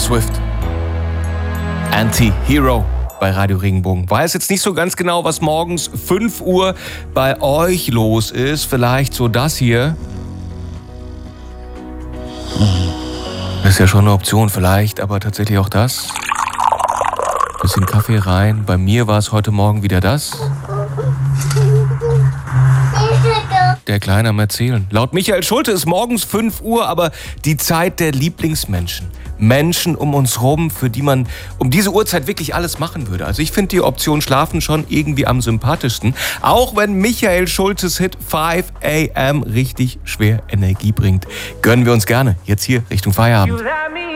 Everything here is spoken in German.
Swift. Anti-Hero bei Radio Regenbogen. Weiß jetzt nicht so ganz genau, was morgens 5 Uhr bei euch los ist. Vielleicht so das hier. Das ist ja schon eine Option vielleicht, aber tatsächlich auch das. Bisschen Kaffee rein. Bei mir war es heute Morgen wieder das. Der Kleine am Erzählen. Laut Michael Schulte ist morgens 5 Uhr, aber die Zeit der Lieblingsmenschen. Menschen um uns rum, für die man um diese Uhrzeit wirklich alles machen würde. Also ich finde die Option Schlafen schon irgendwie am sympathischsten. Auch wenn Michael Schultes Hit 5 AM richtig schwer Energie bringt. Gönnen wir uns gerne. Jetzt hier Richtung Feierabend.